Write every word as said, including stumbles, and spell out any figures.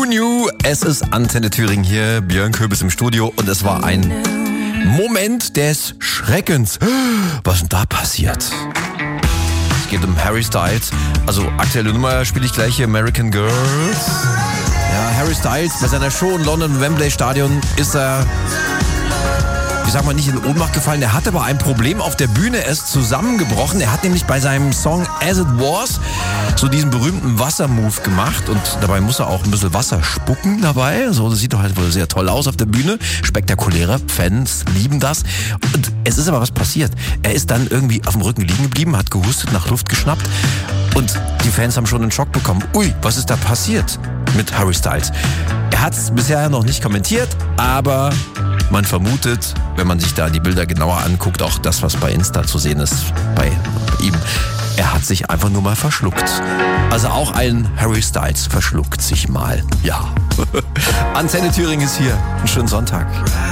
Who knew? Es ist Antenne Thüringen hier, Björn Köbis im Studio und es war ein Moment des Schreckens. Was ist denn da passiert? Es geht um Harry Styles. Also aktuelle Nummer spiele ich gleich hier, American Girls. Ja, Harry Styles bei seiner Show in London im Wembley Stadion ist er, ich sag mal, nicht in Ohnmacht gefallen. Er hatte aber ein Problem auf der Bühne, er ist zusammengebrochen. Er hat nämlich bei seinem Song As It Was so diesen berühmten Wassermove gemacht und dabei muss er auch ein bisschen Wasser spucken dabei. So, das sieht doch halt wohl sehr toll aus auf der Bühne. Spektakuläre, Fans lieben das. Und es ist aber was passiert. Er ist dann irgendwie auf dem Rücken liegen geblieben, hat gehustet, nach Luft geschnappt und die Fans haben schon einen Schock bekommen. Ui, was ist da passiert mit Harry Styles? Er hat es bisher noch nicht kommentiert, aber man vermutet, wenn man sich da die Bilder genauer anguckt, auch das, was bei Insta zu sehen ist bei ihm, er hat sich einfach nur mal verschluckt. Also auch ein Harry Styles verschluckt sich mal. Ja. Antenne Thüringen ist hier. Einen schönen Sonntag.